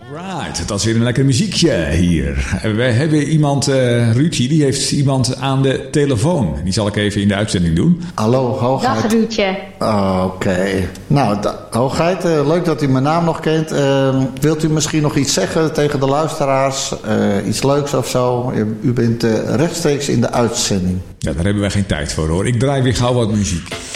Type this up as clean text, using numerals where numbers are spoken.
Right, dat is weer een lekker muziekje hier. We hebben iemand, Ruudje, die heeft iemand aan de telefoon. Die zal ik even in de uitzending doen. Hallo, Hoogheid. Dag Ruudje. Oké. Nou, Hoogheid, leuk dat u mijn naam nog kent. Wilt u misschien nog iets zeggen tegen de luisteraars? Iets leuks of zo? U bent rechtstreeks in de uitzending. Ja, daar hebben wij geen tijd voor hoor. Ik draai weer gauw wat muziek.